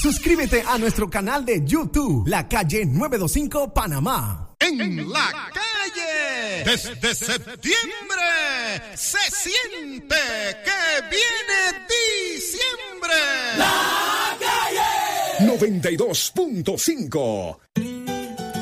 Suscríbete a nuestro canal de YouTube, La Calle 925 Panamá. En la calle, desde septiembre, se siente que viene diciembre. La Calle 92.5.